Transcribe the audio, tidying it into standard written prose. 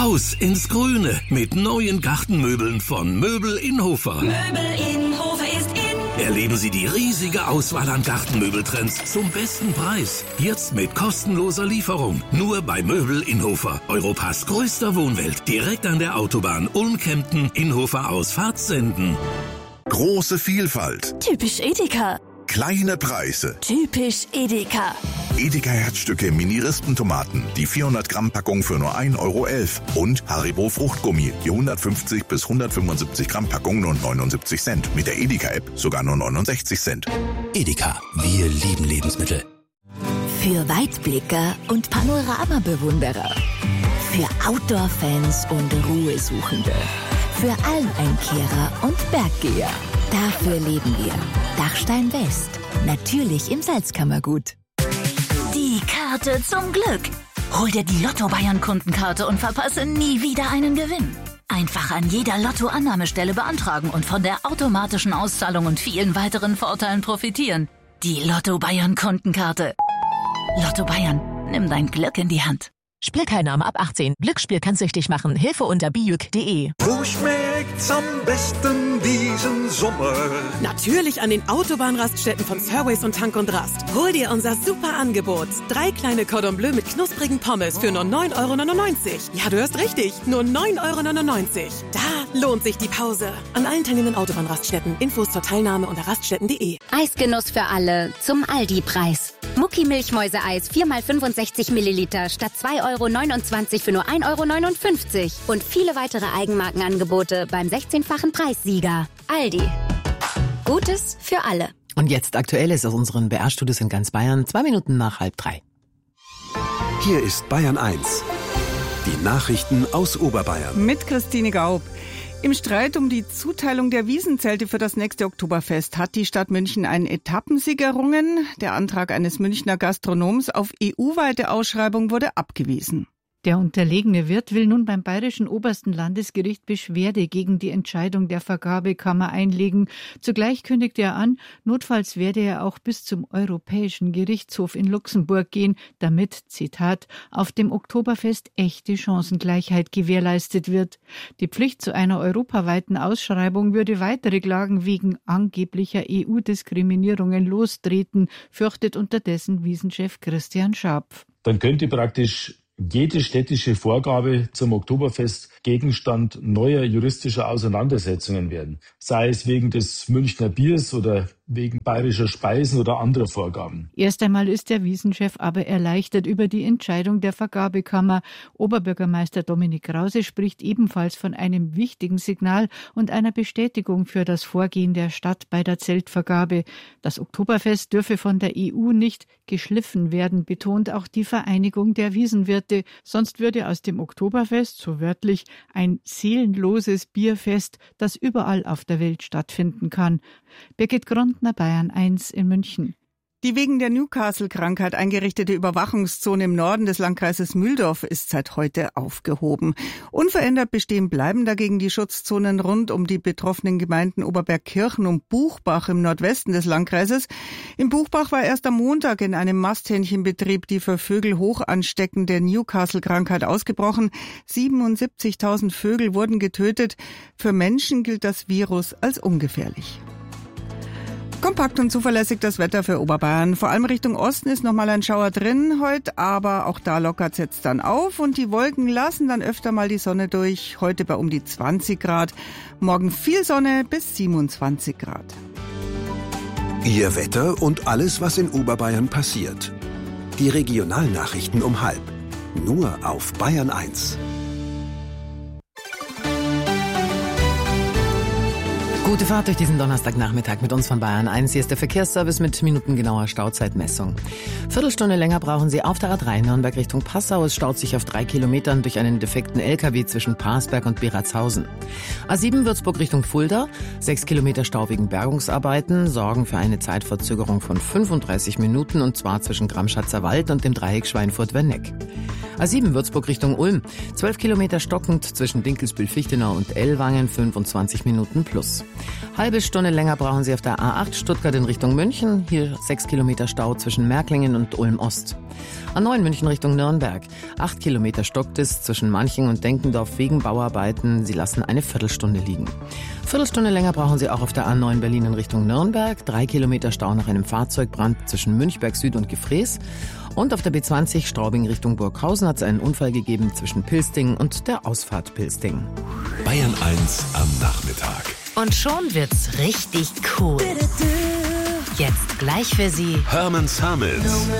Raus ins Grüne mit neuen Gartenmöbeln von Möbel Inhofer. Möbel Inhofer ist in. Erleben Sie die riesige Auswahl an Gartenmöbeltrends zum besten Preis. Jetzt mit kostenloser Lieferung. Nur bei Möbel Inhofer. Europas größter Wohnwelt. Direkt an der Autobahn Ulm-Kempten, Inhofer Ausfahrt Senden. Große Vielfalt. Typisch Edeka. Kleine Preise. Typisch Edeka. Edeka Herzstücke Mini-Rispentomaten, die 400 Gramm Packung für nur 1,11 € und Haribo Fruchtgummi, die 150 bis 175 Gramm Packung nur 79 Cent. Mit der Edeka-App sogar nur 69 Cent. Edeka, wir lieben Lebensmittel. Für Weitblicker und Panoramabewunderer. Für Outdoor-Fans und Ruhesuchende. Für Almeinkehrer und Berggeher. Dafür leben wir. Dachstein West. Natürlich im Salzkammergut. Die Karte zum Glück. Hol dir die Lotto-Bayern-Kundenkarte und verpasse nie wieder einen Gewinn. Einfach an jeder Lotto-Annahmestelle beantragen und von der automatischen Auszahlung und vielen weiteren Vorteilen profitieren. Die Lotto-Bayern-Kundenkarte. Lotto Bayern, nimm dein Glück in die Hand. Spielteilnahme ab 18. Glücksspiel kann süchtig machen. Hilfe unter bijuk.de. Wo schmeckt's am besten diesen Sommer? Natürlich an den Autobahnraststätten von Fairways und Tank und Rast. Hol dir unser super Angebot. 3 kleine Cordon Bleu mit knusprigen Pommes für nur 9,99 €. Ja, du hörst richtig. Nur 9,99 €. Da lohnt sich die Pause. An allen teilnehmenden Autobahnraststätten. Infos zur Teilnahme unter raststätten.de. Eisgenuss für alle zum Aldi-Preis. Mucki Milchmäuseeis 4x65 Milliliter statt 2,29 € für nur 1,59 € und viele weitere Eigenmarkenangebote beim 16-fachen Preissieger. Aldi. Gutes für alle. Und jetzt Aktuelles aus unseren BR-Studios in ganz Bayern, 2 Minuten nach 2:30. Hier ist Bayern 1. Die Nachrichten aus Oberbayern. Mit Christine Gaub. Im Streit um die Zuteilung der Wiesenzelte für das nächste Oktoberfest hat die Stadt München einen Etappensieg errungen. Der Antrag eines Münchner Gastronoms auf EU-weite Ausschreibung wurde abgewiesen. Der unterlegene Wirt will nun beim Bayerischen Obersten Landesgericht Beschwerde gegen die Entscheidung der Vergabekammer einlegen. Zugleich kündigte er an, notfalls werde er auch bis zum Europäischen Gerichtshof in Luxemburg gehen, damit, Zitat, auf dem Oktoberfest echte Chancengleichheit gewährleistet wird. Die Pflicht zu einer europaweiten Ausschreibung würde weitere Klagen wegen angeblicher EU-Diskriminierungen lostreten, fürchtet unterdessen Wiesenchef Christian Scharpf. Dann könnte praktisch jede städtische Vorgabe zum Oktoberfest Gegenstand neuer juristischer Auseinandersetzungen werden. Sei es wegen des Münchner Biers oder wegen bayerischer Speisen oder anderer Vorgaben. Erst einmal ist der Wiesenchef aber erleichtert über die Entscheidung der Vergabekammer. Oberbürgermeister Dominik Krause spricht ebenfalls von einem wichtigen Signal und einer Bestätigung für das Vorgehen der Stadt bei der Zeltvergabe. Das Oktoberfest dürfe von der EU nicht geschliffen werden, betont auch die Vereinigung der Wiesenwirte. Sonst würde aus dem Oktoberfest, so wörtlich, ein seelenloses Bierfest, das überall auf der Welt stattfinden kann. Birgit Grundner, Bayern 1 in München. Die wegen der Newcastle-Krankheit eingerichtete Überwachungszone im Norden des Landkreises Mühldorf ist seit heute aufgehoben. Unverändert bestehen bleiben dagegen die Schutzzonen rund um die betroffenen Gemeinden Oberbergkirchen und Buchbach im Nordwesten des Landkreises. In Buchbach war erst am Montag in einem Masthähnchenbetrieb die für Vögel hoch ansteckende Newcastle-Krankheit ausgebrochen. 77.000 Vögel wurden getötet. Für Menschen gilt das Virus als ungefährlich. Kompakt und zuverlässig das Wetter für Oberbayern. Vor allem Richtung Osten ist nochmal ein Schauer drin heute, aber auch da lockert es jetzt dann auf und die Wolken lassen dann öfter mal die Sonne durch. Heute bei um die 20 Grad, morgen viel Sonne bis 27 Grad. Ihr Wetter und alles, was in Oberbayern passiert. Die Regionalnachrichten um 12:30. Nur auf Bayern 1. Gute Fahrt durch diesen Donnerstagnachmittag mit uns von Bayern 1. Hier ist der Verkehrsservice mit minutengenauer Stauzeitmessung. Viertelstunde länger brauchen Sie auf der A3 Nürnberg Richtung Passau. Es staut sich auf 3 Kilometern durch einen defekten LKW zwischen Parsberg und Beratshausen. A7 Würzburg Richtung Fulda. 6 Kilometer Stau wegen Bergungsarbeiten sorgen für eine Zeitverzögerung von 35 Minuten und zwar zwischen Gramschatzer Wald und dem Dreieck Schweinfurt-Werneck. A7 Würzburg Richtung Ulm. 12 Kilometer stockend zwischen Dinkelsbühl-Fichtenau und Ellwangen, 25 Minuten plus. Halbe Stunde länger brauchen Sie auf der A8 Stuttgart in Richtung München. Hier 6 Kilometer Stau zwischen Märklingen und Ulm-Ost. A9 München Richtung Nürnberg. 8 Kilometer stockt es zwischen Manching und Denkendorf wegen Bauarbeiten. Sie lassen eine Viertelstunde liegen. Viertelstunde länger brauchen Sie auch auf der A9 Berlin in Richtung Nürnberg. 3 Kilometer Stau nach einem Fahrzeugbrand zwischen Münchberg Süd und Gefrees. Und auf der B20 Straubing Richtung Burghausen hat es einen Unfall gegeben zwischen Pilsting und der Ausfahrt Pilsting. Bayern 1 am Nachmittag. Und schon wird's richtig cool. Jetzt gleich für Sie Hermann Summits.